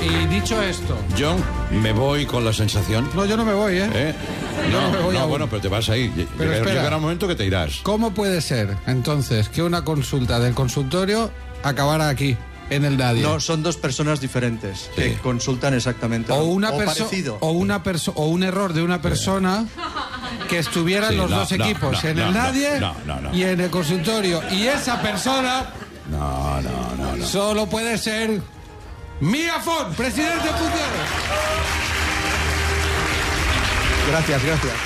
y dicho esto... Yo me voy con la sensación... No, yo no me voy, ¿eh? Yo no me voy aún. Bueno, pero te vas ahí. Pero espera. Llegará un momento que te irás. ¿Cómo puede ser, entonces, que una consulta del consultorio acabara aquí, en el Nadie? No, son dos personas diferentes que consultan exactamente parecido. O un error de una persona que estuvieran los dos equipos, en el Nadie y en el consultorio. Y esa persona... No. Solo puede ser... Mía Font, presidente en funciones. Gracias.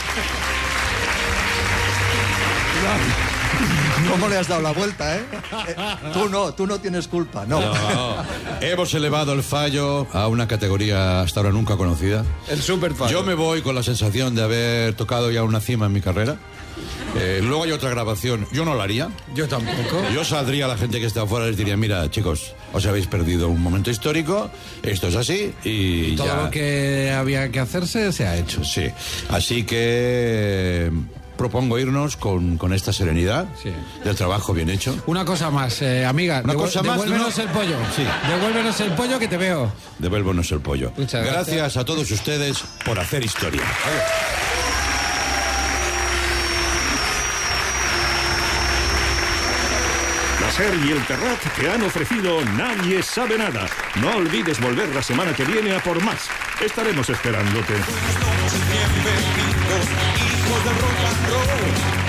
¿Cómo le has dado la vuelta, eh? Tú no tienes culpa, no. Hemos elevado el fallo a una categoría hasta ahora nunca conocida. El super fallo. Yo me voy con la sensación de haber tocado ya una cima en mi carrera. Luego hay otra grabación. Yo no la haría. Yo tampoco. Yo saldría a la gente que está afuera y les diría, mira, chicos, os habéis perdido un momento histórico, esto es así y todo ya... lo que había que hacerse se ha hecho. Sí, así que propongo irnos con esta serenidad del trabajo bien hecho. Una cosa más, amiga, devuélvenos el pollo. Sí. Devuélvenos el pollo que te veo. Devuélvenos el pollo. Muchas gracias a todos ustedes por hacer historia. La SER y el Terrat te han ofrecido Nadie sabe nada. No olvides volver la semana que viene a por más. Estaremos esperándote. Bienvenidos, hijos del rock and roll.